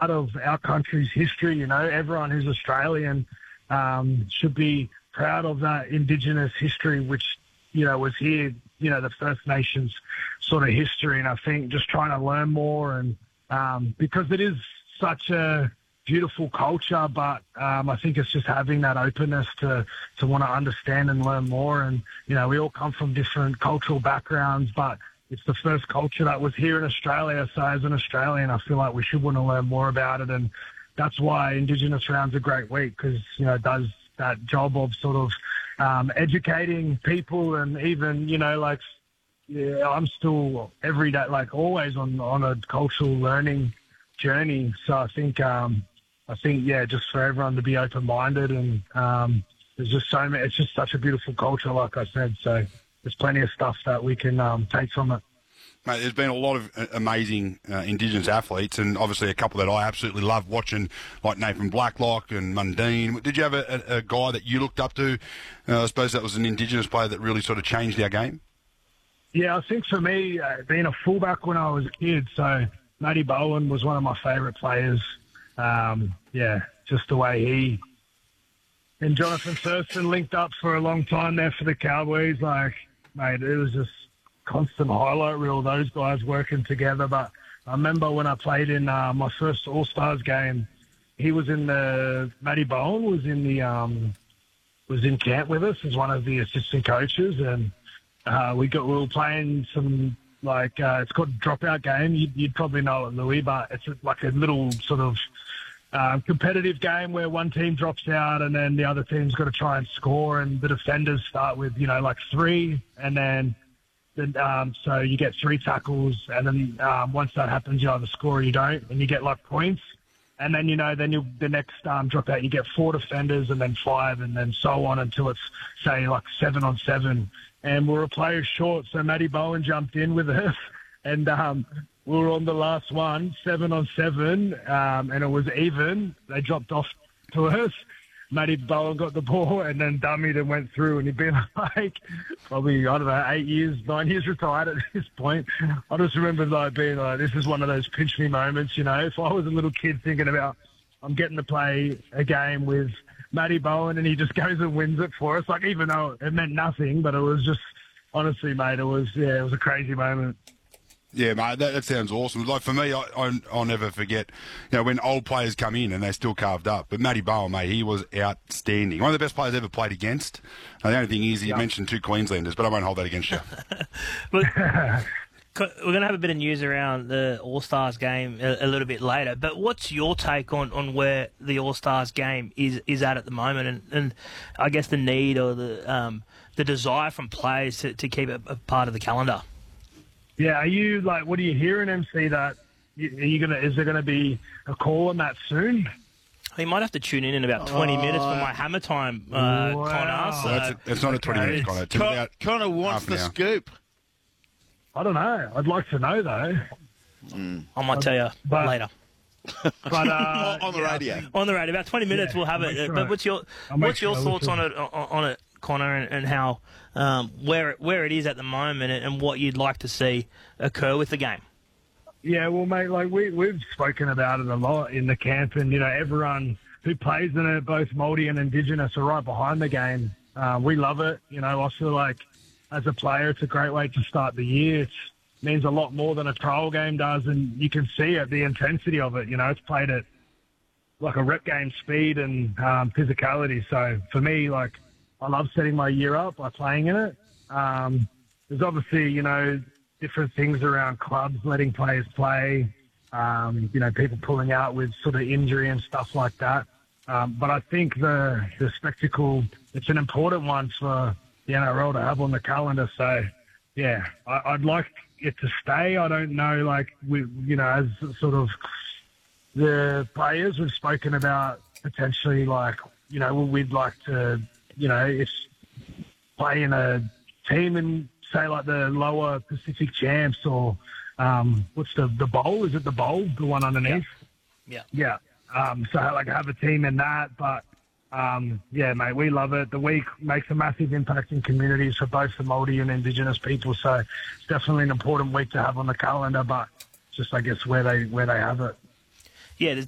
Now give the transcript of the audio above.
part of our country's history. You know, everyone who's Australian should be proud of that Indigenous history, which, you know, was here, you know, the First Nations sort of history. And I think just trying to learn more and because it is such a beautiful culture, but I think it's just having that openness to want to understand and learn more. And, you know, we all come from different cultural backgrounds, but it's the first culture that was here in Australia. So as an Australian, I feel like we should want to learn more about it. And that's why Indigenous Round's a great week, because, you know, it does that job of sort of educating people. And even, you know, like, yeah, I'm still every day, like always on a cultural learning journey. So I think, yeah, just for everyone to be open-minded, and there's just so many, it's just such a beautiful culture, like I said. So there's plenty of stuff that we can take from it. Mate, there's been a lot of amazing Indigenous athletes, and obviously a couple that I absolutely love watching, like Nathan Blacklock and Mundine. Did you have a guy that you looked up to? I suppose that was an Indigenous player that really sort of changed our game? Yeah, I think for me, being a fullback when I was a kid, so Matty Bowen was one of my favourite players. Yeah, just the way he and Jonathan Thurston linked up for a long time there for the Cowboys. Like, mate, it was just constant highlight reel, those guys working together. But I remember when I played in my first All-Stars game, he was in Matty Bowen was in camp with us as one of the assistant coaches, and we were playing some, like, it's called a dropout game. You'd probably know it, Louis, but it's like a little sort of competitive game where one team drops out and then the other team's got to try and score, and the defenders start with, you know, like 3, and then so you get 3 tackles, and then once that happens, you either score or you don't, and you get like points. And then, you know, the next dropout, you get 4 defenders and then 5, and then so on until it's, say, like 7 on 7. And we were a player short, so Matty Bowen jumped in with us, and we were on the last one, 7 on 7, and it was even. They dropped off to us. Matty Bowen got the ball and then dummied and went through, and he'd been like probably, I don't know, 9 years retired at this point. I just remember like being like, this is one of those pinch me moments, you know. If I was a little kid thinking about, I'm getting to play a game with Matty Bowen and he just goes and wins it for us, like, even though it meant nothing, but it was just, honestly, mate, it was a crazy moment. Yeah, mate, that sounds awesome. Like, for me, I'll never forget, you know, when old players come in and they're still carved up. But Matty Bowen, mate, he was outstanding. One of the best players ever played against. The only thing is he mentioned 2 Queenslanders, but I won't hold that against you. Look, we're going to have a bit of news around the All-Stars game a little bit later, but what's your take on where the All-Stars game is at the moment, and I guess the need or the desire from players to keep it a part of the calendar? Yeah, are you, like, what are you hearing, MC, that is there going to be a call on that soon? You might have to tune in about 20 minutes for my Hammer Time, Connor. So it's not a 20 minutes, Connor. Connor wants the scoop. I don't know. I'd like to know, though. I might tell you later. But on the radio. On the radio, about 20 minutes we'll have it. Sure. But what's your thoughts on it, Connor, and how where it is at the moment, and what you'd like to see occur with the game? Yeah, well, mate, like we've spoken about it a lot in the camp, and, you know, everyone who plays in it, both Māori and Indigenous, are right behind the game. We love it. You know, I feel like as a player, it's a great way to start the year. It means a lot more than a trial game does, and you can see it, the intensity of it. You know, it's played at like a rep game speed and physicality. So for me, like, I love setting my year up by playing in it. There's obviously, you know, different things around clubs letting players play, you know, people pulling out with sort of injury and stuff like that. But I think the spectacle, it's an important one for the NRL to have on the calendar. So, yeah, I'd like it to stay. I don't know, like, you know, as sort of the players, we've spoken about potentially, like, you know, we'd like to, you know, if play in a team in, say, like the lower Pacific champs, or what's the bowl? Is it the bowl, the one underneath? Yeah. So, like, have a team in that. But, yeah, mate, we love it. The week makes a massive impact in communities for both the Māori and Indigenous people. So it's definitely an important week to have on the calendar, but just, I guess, where they have it. Yeah, there's